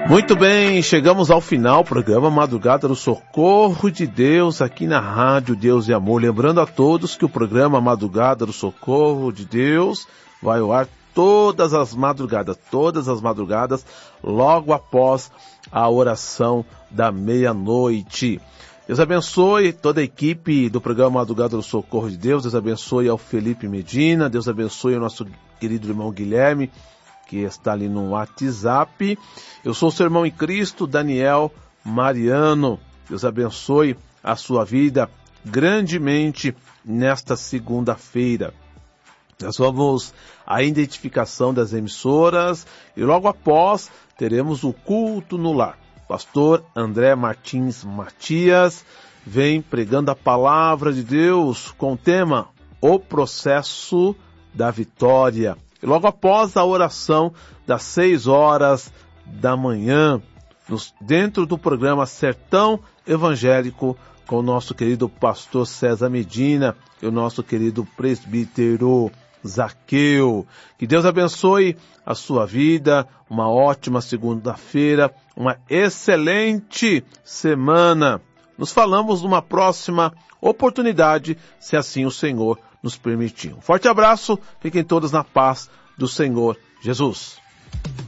Muito bem, chegamos ao final, programa Madrugada do Socorro de Deus, aqui na Rádio Deus e Amor. Lembrando a todos que o programa Madrugada do Socorro de Deus vai ao ar todas as madrugadas, logo após a oração da meia-noite. Deus abençoe toda a equipe do programa Madrugada do Socorro de Deus, Deus abençoe ao Felipe Medina, Deus abençoe ao nosso querido irmão Guilherme, que está ali no WhatsApp. Eu sou o seu irmão em Cristo, Daniel Mariano. Deus abençoe a sua vida grandemente nesta segunda-feira. Nós vamos à identificação das emissoras e logo após teremos o culto no lar. Pastor André Martins Matias vem pregando a palavra de Deus com o tema O Processo da Vitória. E logo após a oração das 6 horas da manhã, dentro do programa Sertão Evangélico, com o nosso querido pastor César Medina e o nosso querido presbítero Zaqueu. Que Deus abençoe a sua vida, uma ótima segunda-feira, uma excelente semana. Nos falamos numa próxima oportunidade, se assim o Senhor nos permitir. Um forte abraço, fiquem todos na paz do Senhor Jesus.